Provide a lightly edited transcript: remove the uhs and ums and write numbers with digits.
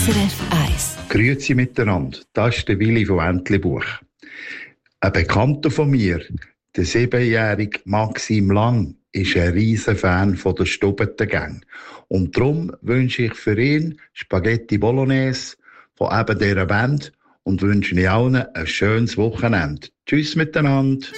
SRF 1. Grüezi miteinander, das ist der Willi von Entlebuch. Ein Bekannter von mir, der 7-jährige Maxim Lang, ist ein riesen Fan von der Stubbentengang. Und darum wünsche ich für ihn Spaghetti Bolognese von eben dieser Band und wünsche Ihnen allen ein schönes Wochenende. Tschüss miteinander.